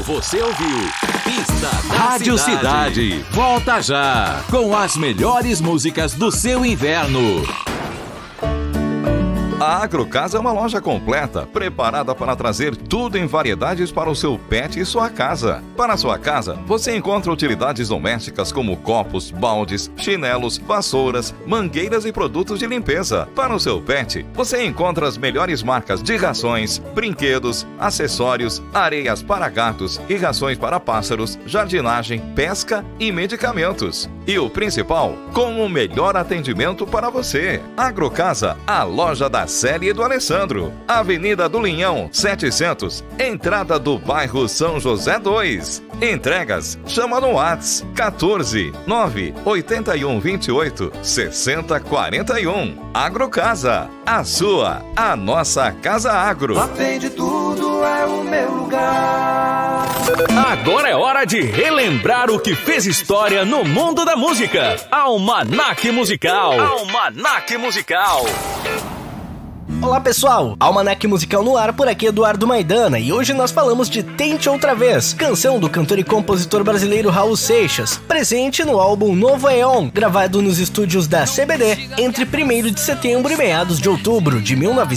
Você ouviu Pista da Rádio Cidade. Volta já com as melhores músicas do seu inverno. A Agrocasa é uma loja completa, preparada para trazer tudo em variedades para o seu pet e sua casa. Para a sua casa, você encontra utilidades domésticas como copos, baldes, chinelos, vassouras, mangueiras e produtos de limpeza. Para o seu pet, você encontra as melhores marcas de rações, brinquedos, acessórios, areias para gatos e rações para pássaros, jardinagem, pesca e medicamentos. E o principal, com o melhor atendimento para você. Agrocasa, a loja da Célia e do Alessandro. Avenida do Linhão, 700, entrada do bairro São José 2. Entregas, chama no WhatsApp 14 981 28 60 41. Agrocasa, a sua, a nossa Casa Agro. Lá vende tudo, é o meu lugar. Agora é hora de relembrar o que fez história no mundo da música. Almanac Musical. Almanac Musical. Olá pessoal, Almanac Musical no ar, por aqui Eduardo Maidana, e hoje nós falamos de Tente Outra Vez, canção do cantor e compositor brasileiro Raul Seixas, presente no álbum Novo Éon, gravado nos estúdios da CBD entre 1º de setembro e meados de outubro de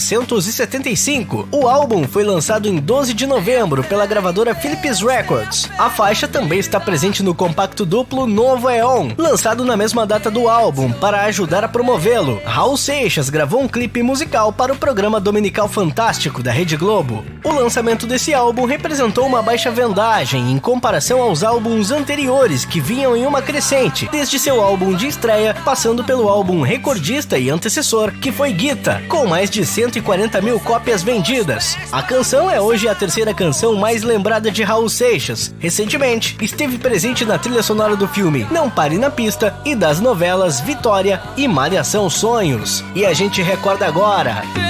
1975. O álbum foi lançado em 12 de novembro pela gravadora Philips Records. A faixa também está presente no compacto duplo Novo Éon, lançado na mesma data do álbum, para ajudar a promovê-lo. Raul Seixas gravou um clipe musical para o programa dominical Fantástico da Rede Globo. O lançamento desse álbum representou uma baixa vendagem em comparação aos álbuns anteriores, que vinham em uma crescente, desde seu álbum de estreia, passando pelo álbum recordista e antecessor, que foi Guita, com mais de 140 mil cópias vendidas. A canção é hoje a terceira canção mais lembrada de Raul Seixas. Recentemente, esteve presente na trilha sonora do filme Não Pare na Pista e das novelas Vitória e Malhação Sonhos. E a gente recorda agora